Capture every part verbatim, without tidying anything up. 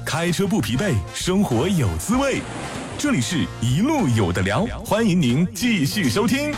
开车不疲惫，生活有滋味。这里是一路有的聊，欢迎您继续收听。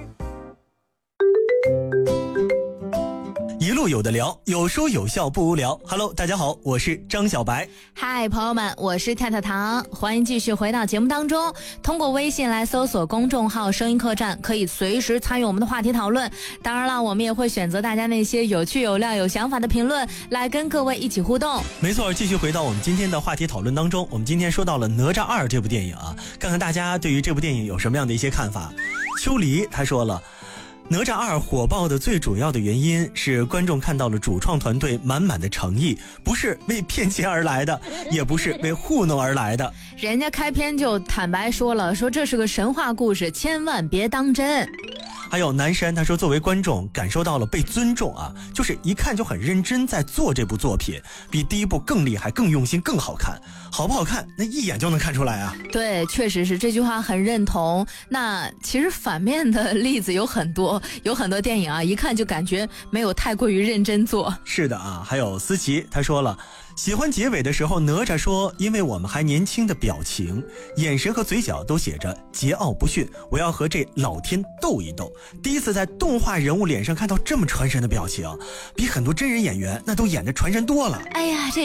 一路有的聊，有说有笑不无聊。Hello， 大家好，我是张小白。 嗨，朋友们，我是跳跳糖，欢迎继续回到节目当中。通过微信来搜索公众号声音客栈，可以随时参与我们的话题讨论。当然了，我们也会选择大家那些有趣有料有想法的评论来跟各位一起互动。 没错，继续回到我们今天的话题讨论当中。我们今天说到了哪吒二这部电影啊，看看大家对于这部电影有什么样的一些看法。秋离他说了，哪吒二火爆的最主要的原因是观众看到了主创团队满满的诚意，不是为骗钱而来的，也不是为糊弄而来的。 人家开篇就坦白说了，说这是个神话故事，千万别当真。 还有南山他说，作为观众感受到了被尊重啊，就是一看就很认真在做这部作品，比第一部更厉害更用心更好看。好不好看那一眼就能看出来啊。 对，确实是这句话很认同。那其实反面的例子有很多，有很多电影啊，一看就感觉没有太过于认真做。 是的啊，还有思琪他说了，喜欢结尾的时候哪吒说，因为我们还年轻的表情眼神和嘴角都写着桀骜不驯，我要和这老天斗一斗。第一次在动画人物脸上看到这么传神的表情，比很多真人演员那都演得传神多了。 哎呀，这